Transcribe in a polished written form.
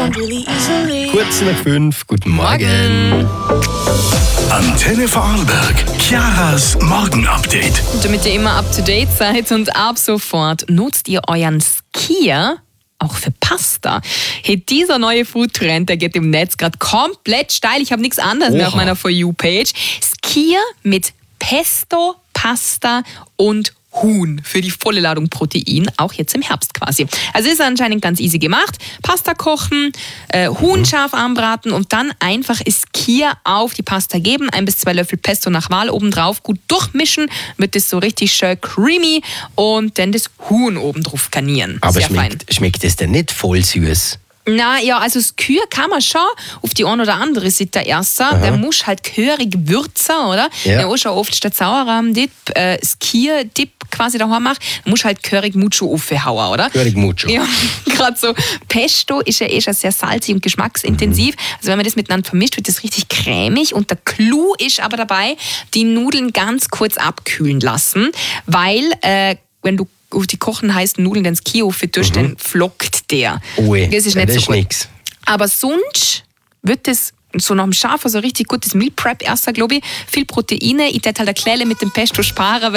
Kurz nach 5, guten Morgen. Antenne Vorarlberg, Chiaras Morgenupdate. Damit ihr immer up to date seid und ab sofort nutzt ihr euren Skier auch für Pasta. Hey, dieser neue Foodtrend, der geht im Netz gerade komplett steil. Ich habe nichts anderes mehr auf meiner For You-Page. Skier mit Pesto, Pasta und Huhn für die volle Ladung Protein, auch jetzt im Herbst quasi. Also ist anscheinend ganz easy gemacht. Pasta kochen, Huhn scharf anbraten und dann einfach Skier auf die Pasta geben. 1 bis 2 Löffel Pesto nach Wahl obendrauf, gut durchmischen, wird das so richtig schön creamy und dann das Huhn obendrauf garnieren. Aber sehr fein. schmeckt es denn nicht voll süß? Na ja, also das Kühe kann man schon auf die eine oder andere Seite essen. Der muss halt gehörig würzen, oder? Ja. Ja, auch schon oft statt Sauerrahm-Dip, Skier-Dip quasi daheim macht, muss halt gehörig Mucho aufhauen, oder? Gehörig mucho. Ja, gerade so. Pesto ist ja schon sehr salzig und geschmacksintensiv. Also wenn man das miteinander vermischt, wird das richtig cremig. Und der Clou ist aber dabei, die Nudeln ganz kurz abkühlen lassen, weil wenn du auf die kochen heißen Nudeln ins Ski-Ofen tust, dann flockt der. Ui, das ist nicht so gut. Nix. Aber sonst wird das so nach dem Schaf, also richtig gutes Meal Prep erster, glaube ich. Viel Proteine. Ich tät halt eine Kleine mit dem Pesto sparen,